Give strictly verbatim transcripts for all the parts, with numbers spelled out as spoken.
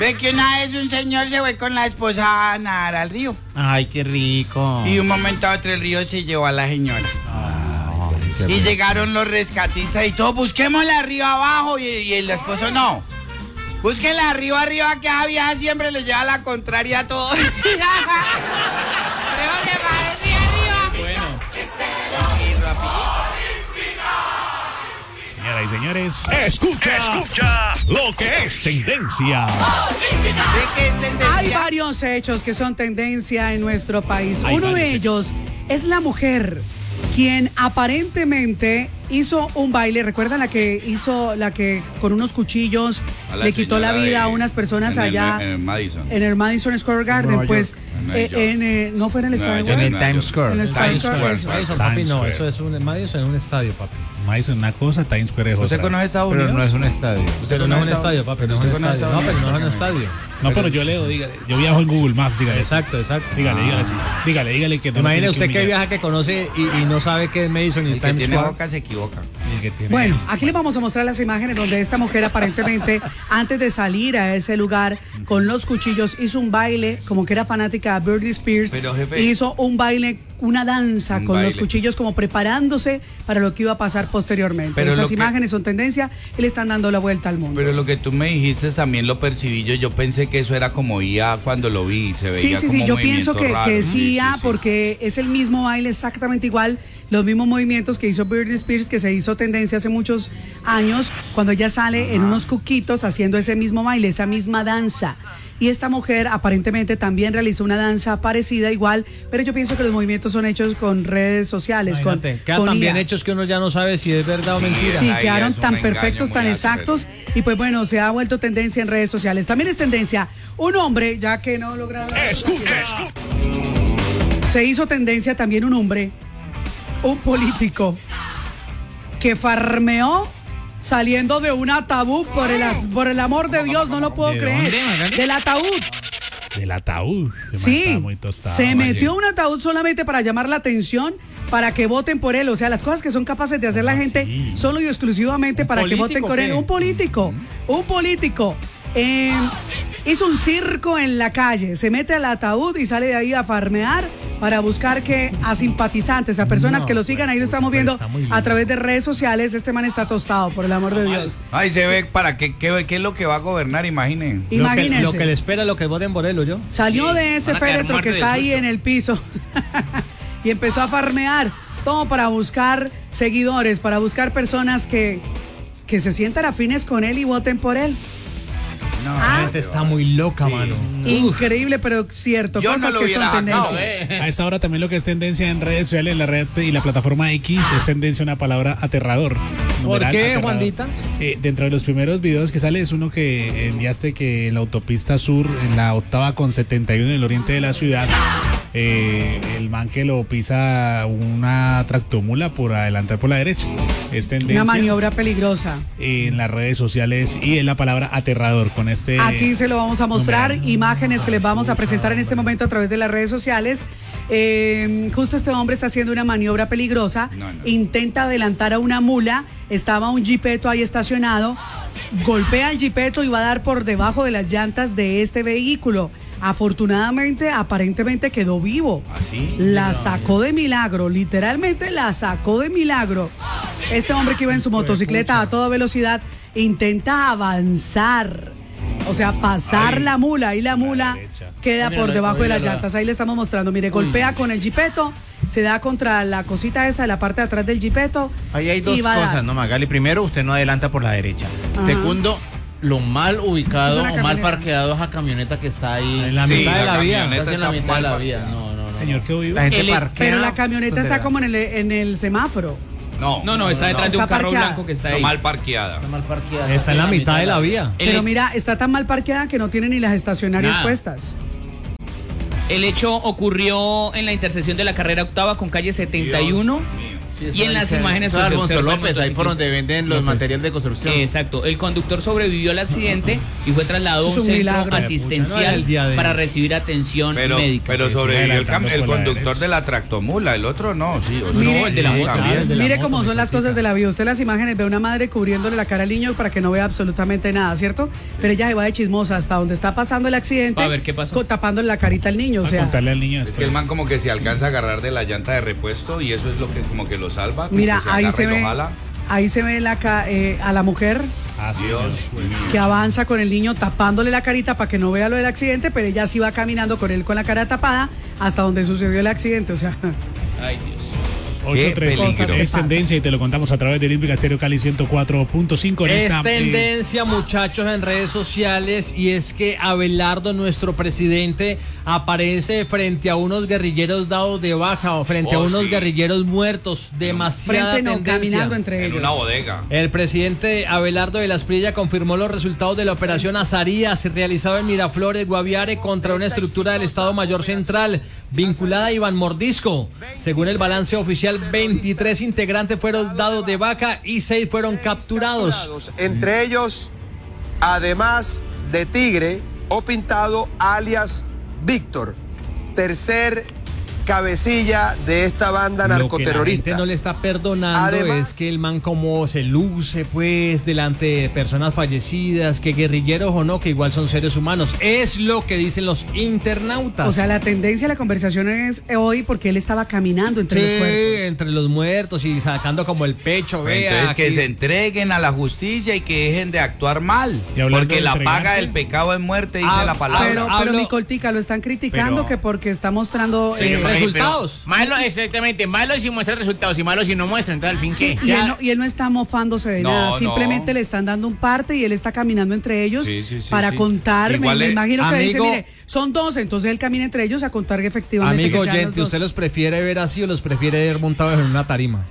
Ve que una vez un señor se fue con la esposa a nadar al río. Ay, qué rico. Y un momento a otro el río se llevó a la señora. Ay, y llegaron los rescatistas y todo, busquémosla arriba abajo. Y, y el esposo no. Búsquenla arriba, arriba, que a vieja siempre le lleva la contraria a todo. Creo que parece arriba. Bueno. Y rapidito. Señoras y señores, escucha, escucha lo que es tendencia. ¿De qué es tendencia? Hay varios hechos que son tendencia en nuestro país. Hay Uno de varios ellos es la mujer, quien aparentemente hizo un baile. ¿Recuerdan la que hizo, la que con unos cuchillos le quitó la vida de, a unas personas en allá el, en el Madison? En el Madison Square Garden, Nueva pues. En Eh, en, eh, no fue en el estadio. En el Times Square. En el Times Square. Madison, papi, Times no, Square. eso es un Madison en un estadio, papi. Madison una cosa, Times Square es otra. ¿Usted conoce Estados Unidos? Pero no es un estadio. Pero no es un estadio, papi, no es un ¿Usted conoce estadio. No, pero no es un Estados estadio. No, pero yo leo, dígale. Yo viajo en Google Maps, dígale. Exacto, exacto. Dígale, dígale, sí. Dígale, dígale que no. Imagine lo tiene usted que humillar. viaja que conoce y, y no sabe qué es Madison y El que Times tiene Square. boca se equivoca. El que tiene- Bueno, aquí les vamos a mostrar las imágenes donde esta mujer aparentemente, antes de salir a ese lugar con los cuchillos, hizo un baile, como que era fanática de Britney Spears. Pero, jefe. Hizo un baile, una danza Un con baile. los cuchillos, como preparándose para lo que iba a pasar posteriormente. Pero Esas lo que- imágenes son tendencia y le están dando la vuelta al mundo. Pero lo que tú me dijiste también lo percibí yo. Yo pensé que eso era como I A cuando lo vi. Se Sí, veía sí, como sí, yo pienso que, movimientos que raros. sí, ah, sí, sí. porque es el mismo baile exactamente igual, los mismos movimientos que hizo Britney Spears, que se hizo tendencia hace muchos años, cuando ella sale en unos cuquitos haciendo ese mismo baile, esa misma danza. Y esta mujer aparentemente también realizó una danza parecida, igual, pero yo pienso que los movimientos son hechos con redes sociales, con, Imagínate, quedan con tan I A. bien hechos que uno ya no sabe si es verdad o Sí, mentira. Sí, Ahí quedaron es un tan engaño perfectos, muy tan áspero. exactos. Y pues bueno, se ha vuelto tendencia en redes sociales. También es tendencia un hombre, ya que no lograron. Escucha. Se hizo tendencia también un hombre, un político, que farmeó saliendo de un ataúd, por el, as- por el amor de Dios, no lo puedo ¿De creer. dónde, Magari? Del ataúd. Del ataúd. Ese man Sí, estaba muy tostado, se man. metió un ataúd solamente para llamar la atención, para que voten por él. O sea, las cosas que son capaces de hacer la Ah, gente sí. solo y exclusivamente ¿Un para que político voten con él. qué? Un político, un político. Eh, hizo un circo en la calle, se mete al ataúd y sale de ahí a farmear para buscar que a simpatizantes, a personas No, que lo sigan. Ahí lo pucha, estamos pero viendo está muy a bien. través de redes sociales. Este man está tostado, por el amor de Dios. Ay, se ve para qué, qué, qué es lo que va a gobernar, imaginen. Lo que, Imagínense. lo que le espera, lo que voten por él, ¿o yo? Salió Sí, de ese van a quedar féretro que muertos está del ahí susto. en el piso y empezó a farmear, todo para buscar seguidores, para buscar personas que, que se sientan afines con él y voten por él. No, La gente está muy loca, mano. Increíble, pero cierto, Yo no cosas lo que hubiera son bajado, tendencia. A esta hora también lo que es tendencia en redes sociales, en la red y la plataforma X, es tendencia una palabra aterrador. ¿Por Numeral qué, aterrador. Juandita? Eh, dentro de los primeros videos que sale es uno que enviaste que en la autopista sur, en la octava con setenta y uno en el oriente de la ciudad, eh, el man que lo pisa una tractomula por adelantar por la derecha. Es tendencia Una maniobra peligrosa. en las redes sociales y en la palabra aterrador con este. Aquí se lo vamos a mostrar, numeral. imágenes que les vamos a presentar en este momento a través de las redes sociales. Eh, justo este hombre está haciendo una maniobra peligrosa, No, no. intenta adelantar a una mula, estaba un jipeto ahí estacionado, golpea el jipeto y va a dar por debajo de las llantas de este vehículo. Afortunadamente, aparentemente quedó vivo. ¿Así? La sacó de milagro, literalmente la sacó de milagro. Este hombre que iba en su motocicleta a toda velocidad intenta avanzar, o sea, pasar Ay, la mula y la mula derecha. queda Mira, por la- debajo de las mira la- llantas. Ahí le estamos mostrando, mire, golpea con el jipeto, se da contra la cosita esa de la parte de atrás del jipeto. Ahí hay dos y va a dar. cosas, ¿no, Magali? Primero, usted no adelanta por la derecha. Ajá. Segundo, lo mal ubicado Eso es o una mal camioneta. parqueado esa camioneta que está ahí. En la Sí, mitad de la la vía. camioneta Casi en la está mitad de la mal vía. parqueada. No, no, no. Señor, ¿qué vivo? La gente El- parquea. Pero la camioneta donde está la- como en el, en el semáforo. No, No, no, está detrás de un Está carro parqueada. blanco que está no, ahí. mal parqueada. Está mal parqueada. Está en la mitad de la vía. El- Pero mira, está tan mal parqueada que no tiene ni las estacionarias Nada. puestas. El hecho ocurrió en la intersección de la carrera octava con calle setenta y uno. Dios mío, y en las imágenes Eso pues, es se Alfonso observa el López, ahí por donde venden los López. materiales de construcción. Exacto, el conductor sobrevivió al accidente y fue trasladado a Eso un es un centro milagro. No era asistencial el día de- para recibir atención Pero, médica. pero Sí, sobrevivió el, adelantando cam- el por la conductor derecha. de la tractomula, el otro no, sí. O sea, Mire, no, el de la sí, moto. también. el de la Mire moto, cómo mi son las cortica. cosas de la vida. Usted las imágenes ve una madre cubriéndole la cara al niño para que no vea absolutamente nada, ¿cierto? Pero ella se va de chismosa hasta donde está pasando el accidente. Pa' ver qué pasó. co- Tapándole la carita al niño, o A sea. contarle al niño Es que después. el man como que se alcanza a agarrar de la llanta de repuesto y eso es lo que como que lo salva. como Mira, que ahí agarra se y lo ve, jala. ahí se ve la, ca- eh, a la mujer Ah, sí, Dios Dios. mío. que avanza con el niño tapándole la carita para que no vea lo del accidente, pero ella sí va caminando con él con la cara tapada hasta donde sucedió el accidente, o sea. Ay, Dios. ocho tres peligro. es tendencia y te lo contamos a través del Olímpica Estéreo Cali ciento cuatro punto cinco. en Es esta, eh, tendencia, muchachos, en redes sociales, y es que Abelardo, nuestro presidente, aparece frente a unos guerrilleros dados de baja o frente a Oh, unos sí. guerrilleros muertos. Demasiada Frente no, tendencia. caminando entre En ellos. una bodega. El presidente Abelardo de la Espriella confirmó los resultados de la operación Azarías realizada en Miraflores, Guaviare, contra una estructura del Estado Mayor Central vinculada a Iván Mordisco. Según el balance oficial, veintitrés integrantes fueron dados de baja y seis fueron capturados. Entre ellos, además de Tigre o Pintado, alias Víctor, tercer cabecilla de esta banda Lo que la narcoterrorista. gente no le está perdonando Además- es que el man como se luce pues delante de personas fallecidas, que guerrilleros o no, que igual son seres humanos. Es lo que dicen los internautas. O sea, la tendencia de la conversación es hoy porque él estaba caminando entre Sí, los cuerpos. entre los muertos y sacando como el pecho, vea. Entonces que aquí. se entreguen a la justicia y que dejen de actuar mal. Y hablando Porque de la entregarse, paga del pecado es muerte, dice Ah, la palabra. Pero, pero Hablo- mi cortica lo están criticando Pero- que porque está mostrando Pero eh, no- resultados. Malo, exactamente. Malo si muestra resultados y malo si no muestra. Entonces, al fin, sí, ¿qué? y, él no, y él no está mofándose de No, nada, simplemente no. le están dando un parte y él está caminando entre ellos Sí, sí, sí, para sí. contar. Me, Igual me le- imagino que dice, Amigo- mire, son dos, entonces él camina entre ellos a contar que efectivamente Amigo que sean los oyente, dos. ¿usted los prefiere ver así o los prefiere ver montados en una tarima?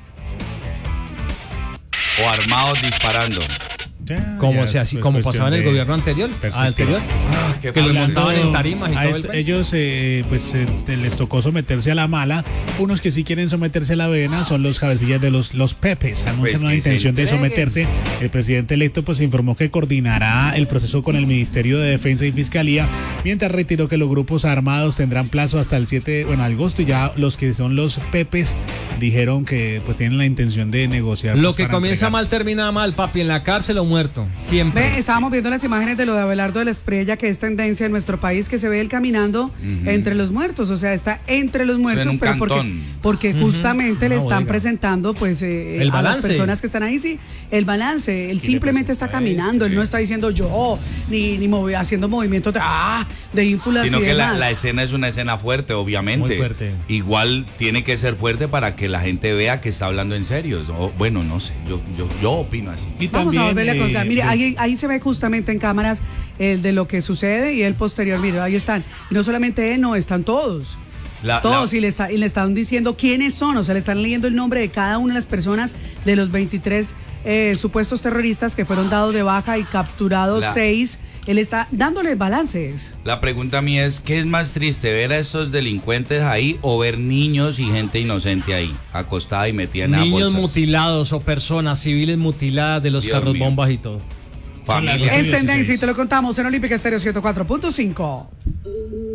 O armados disparando. ya, Como, ya se es, así, pues, como cuestión pasaba en el de gobierno anterior. perspectiva. anterior Ah, qué que los mal. montaban en tarimas y a todo el esto- cuento. ellos eh, pues eh, te- les tocó someterse a la mala. Unos que sí quieren someterse a la vena son los cabecillas de los, los Pepes. Anuncian Pues una que se intención de entreguen. someterse. El presidente electo pues informó que coordinará el proceso con el Ministerio de Defensa y Fiscalía, mientras retiró que los grupos armados tendrán plazo hasta el siete, bueno, agosto, y ya los que son los Pepes dijeron que pues tienen la intención de negociar. Lo pues, que para comienza mal entregarse. termina mal, papi, en la cárcel o muerto. Siempre. Ve, estábamos viendo las imágenes de lo de Abelardo de la Espriella, que es tendencia en nuestro país, que se ve él caminando entre los muertos, o sea, está entre los muertos, un pero porque, cantón. porque justamente le Una están bodega. presentando pues eh, El a las balance. personas que están ahí, sí, el balance, él le simplemente está presenta caminando, él sí. no está diciendo yo, ni, ni movi- haciendo movimientos de, ah, de ínfulas Sino y que la, demás. la escena es una escena fuerte, obviamente. Muy fuerte. Igual tiene que ser fuerte para que la gente vea que está hablando en serio. O, bueno, no sé, yo, yo, yo opino así. Y Vamos también, a volverle a contar. eh, Mire, pues, ahí, ahí se ve justamente en cámaras el de lo que sucede y el posterior. Mire, ahí están. Y no solamente él, no, están todos. La- Todos. la- Y, le está, y le están diciendo quiénes son. O sea, le están leyendo el nombre de cada una de las personas de los veintitrés eh, supuestos terroristas que fueron dados de baja y capturados La- seis. Él está dándole balances. La pregunta mía es, ¿qué es más triste, ver a estos delincuentes ahí o ver niños y gente inocente ahí, acostada y metida en las Niños bolsas? mutilados o personas civiles mutiladas de los Dios carros mío. bombas y todo. Familia. Son las Es dieciséis. tendencia y te lo contamos en Olímpica Estéreo ciento cuatro punto cinco.